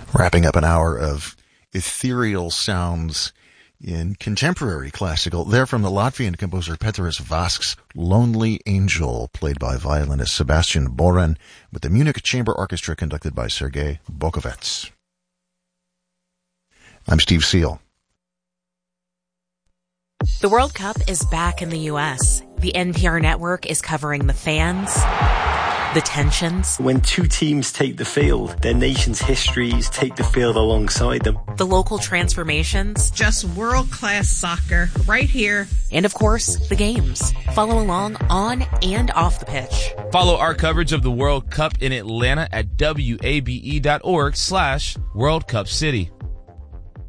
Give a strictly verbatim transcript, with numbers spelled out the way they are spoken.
Wrapping up an hour of ethereal sounds in contemporary classical. They're from the Latvian composer Petras Vask's Lonely Angel, played by violinist Sebastian Boren, with the Munich Chamber Orchestra conducted by Sergei Bokovets. I'm Steve Seal. The World Cup is back in the U S. The N P R network is covering the fans, the tensions. When two teams take the field, their nation's histories take the field alongside them. The local transformations. Just world-class soccer right here. And of course, the games. Follow along on and off the pitch. Follow our coverage of the World Cup in Atlanta at W A B E dot org slash World Cup City.